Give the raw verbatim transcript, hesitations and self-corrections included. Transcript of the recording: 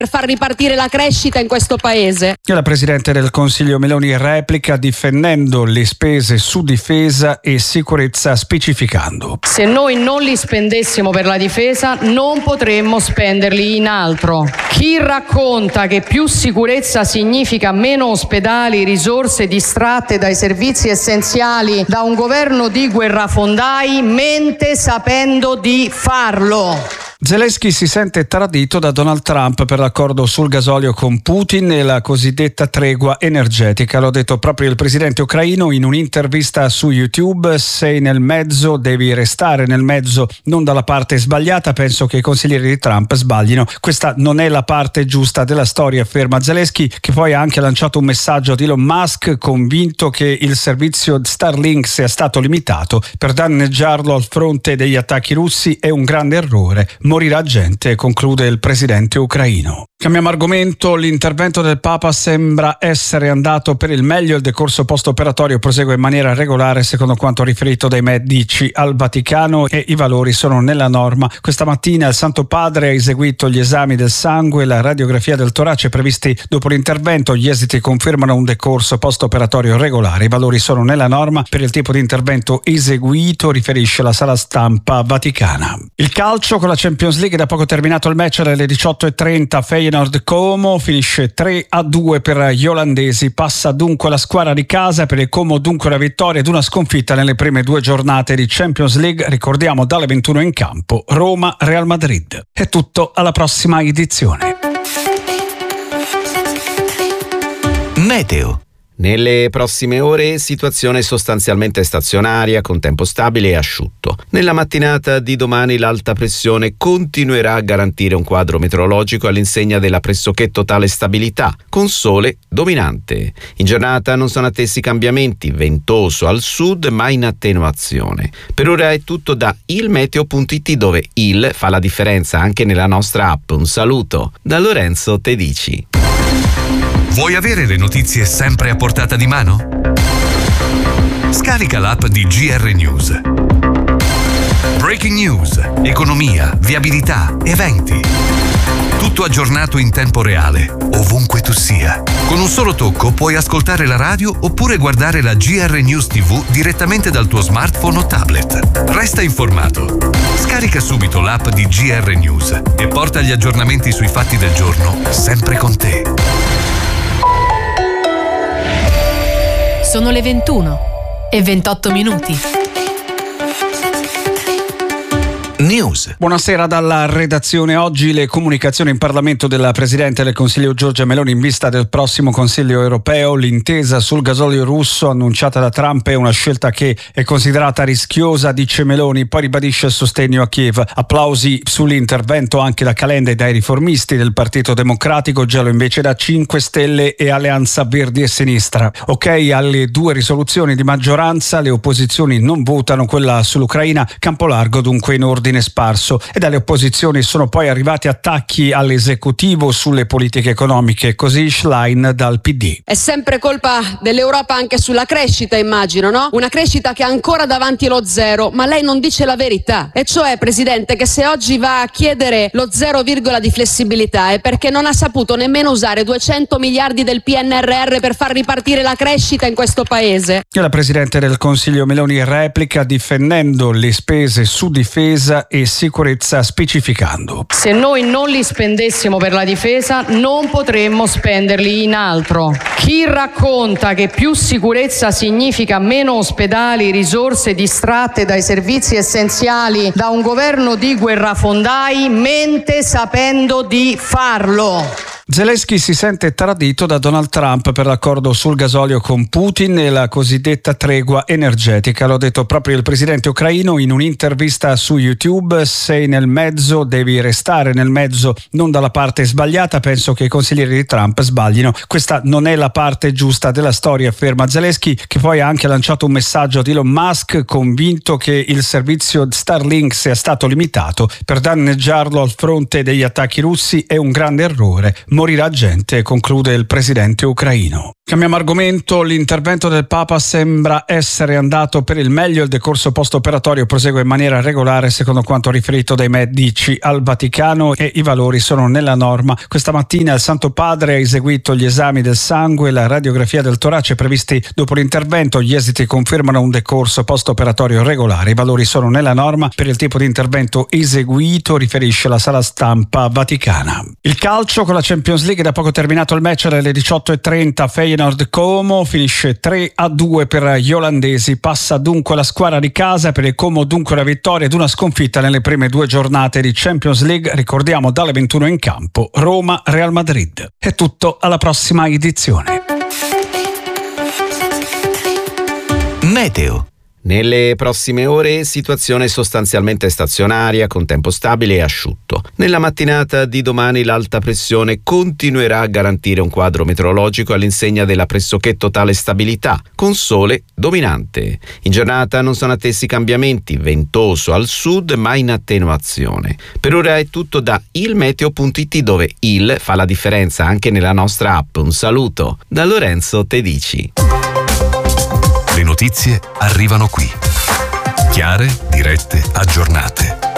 per far ripartire la crescita in questo paese. E la Presidente del Consiglio Meloni replica difendendo le spese su difesa e sicurezza, specificando: se noi non li spendessimo per la difesa non potremmo spenderli in altro. Chi racconta che più sicurezza significa meno ospedali, risorse distratte dai servizi essenziali da un governo di guerrafondai mente sapendo di farlo. Zelensky si sente tradito da Donald Trump per l'accordo sul gasolio con Putin e la cosiddetta tregua energetica. L'ha detto proprio il presidente ucraino in un'intervista su YouTube. Sei nel mezzo, devi restare nel mezzo, non dalla parte sbagliata. Penso che i consiglieri di Trump sbaglino. Questa non è la parte giusta della storia, afferma Zelensky, che poi ha anche lanciato un messaggio ad Elon Musk, convinto che il servizio Starlink sia stato limitato per danneggiarlo al fronte degli attacchi russi. È un grande errore. Morirà gente, conclude il presidente ucraino. Cambiamo argomento. L'intervento del Papa sembra essere andato per il meglio. Il decorso post-operatorio prosegue in maniera regolare secondo quanto riferito dai medici al Vaticano e i valori sono nella norma. Questa mattina il Santo Padre ha eseguito gli esami del sangue e la radiografia del torace previsti dopo l'intervento. Gli esiti confermano un decorso post-operatorio regolare. I valori sono nella norma per il tipo di intervento eseguito, riferisce la sala stampa vaticana. Il calcio con la Champions League, da poco terminato il match alle diciotto e trenta. Feyenoord Como finisce tre a due per gli olandesi. Passa dunque la squadra di casa, per il Como dunque una vittoria ed una sconfitta nelle prime due giornate di Champions League. Ricordiamo dalle ventuno in campo Roma-Real Madrid. È tutto, alla prossima edizione. Meteo. Nelle prossime ore situazione sostanzialmente stazionaria con tempo stabile e asciutto. Nella mattinata di domani l'alta pressione continuerà a garantire un quadro meteorologico all'insegna della pressoché totale stabilità, con sole dominante. In giornata non sono attesi cambiamenti, ventoso al sud ma in attenuazione. Per ora è tutto da ilmeteo punto it, dove il fa la differenza anche nella nostra app. Un saluto da Lorenzo Tedici. Vuoi avere le notizie sempre a portata di mano? Scarica l'app di G R News. Breaking news, economia, viabilità, eventi. Tutto aggiornato in tempo reale, ovunque tu sia. Con un solo tocco puoi ascoltare la radio oppure guardare la G R News T V direttamente dal tuo smartphone o tablet. Resta informato. Scarica subito l'app di G R News e porta gli aggiornamenti sui fatti del giorno sempre con te. Sono le ventuno e ventotto minuti. News. Buonasera dalla redazione. Oggi le comunicazioni in Parlamento della Presidente del Consiglio Giorgia Meloni in vista del prossimo Consiglio europeo. L'intesa sul gasolio russo annunciata da Trump è una scelta che è considerata rischiosa, dice Meloni, poi ribadisce il sostegno a Kiev. Applausi sull'intervento anche da Calenda e dai riformisti del Partito Democratico, giallo invece da cinque Stelle e Alleanza Verdi e Sinistra. Ok alle due risoluzioni di maggioranza, le opposizioni non votano, quella sull'Ucraina campo largo dunque in ordine sparso, e dalle opposizioni sono poi arrivati attacchi all'esecutivo sulle politiche economiche, così Schlein dal P D. È sempre colpa dell'Europa anche sulla crescita, immagino, no? Una crescita che ha ancora davanti lo zero, ma lei non dice la verità, e cioè, Presidente, che se oggi va a chiedere lo zero virgola di flessibilità è perché non ha saputo nemmeno usare duecento miliardi del P N R R per far ripartire la crescita in questo paese. E la Presidente del Consiglio Meloni replica difendendo le spese su difesa e sicurezza, specificando: se noi non li spendessimo per la difesa non potremmo spenderli in altro. Chi racconta che più sicurezza significa meno ospedali, risorse distratte dai servizi essenziali da un governo di guerrafondai mente sapendo di farlo. Zelensky si sente tradito da Donald Trump per l'accordo sul gasolio con Putin e la cosiddetta tregua energetica. L'ha detto proprio il presidente ucraino in un'intervista su YouTube. Sei nel mezzo, devi restare nel mezzo, non dalla parte sbagliata. Penso che i consiglieri di Trump sbaglino. Questa non è la parte giusta della storia, afferma Zelensky, che poi ha anche lanciato un messaggio ad Elon Musk, convinto che il servizio Starlink sia stato limitato per danneggiarlo al fronte degli attacchi russi. È un grande errore. Morirà gente, conclude il presidente ucraino. Cambiamo argomento, l'intervento del Papa sembra essere andato per il meglio, il decorso post-operatorio prosegue in maniera regolare secondo quanto riferito dai medici al Vaticano e i valori sono nella norma. Questa mattina il Santo Padre ha eseguito gli esami del sangue e la radiografia del torace previsti dopo l'intervento, gli esiti confermano un decorso post-operatorio regolare, i valori sono nella norma per il tipo di intervento eseguito, riferisce la sala stampa vaticana. Il calcio con la Champions League, da poco terminato il match alle diciotto e trenta, Feyenoord Como finisce tre a due per gli olandesi, passa dunque la squadra di casa, per il Como dunque la vittoria ed una sconfitta nelle prime due giornate di Champions League, ricordiamo dalle ventuno in campo Roma-Real Madrid. È tutto, alla prossima edizione. Meteo. Nelle prossime ore situazione sostanzialmente stazionaria con tempo stabile e asciutto. Nella mattinata di domani l'alta pressione continuerà a garantire un quadro meteorologico all'insegna della pressoché totale stabilità, con sole dominante. In giornata non sono attesi cambiamenti, ventoso al sud ma in attenuazione. Per ora è tutto da ilmeteo punto it, dove il fa la differenza anche nella nostra app. Un saluto da Lorenzo Tedici. Le notizie arrivano qui. Chiare, dirette, aggiornate.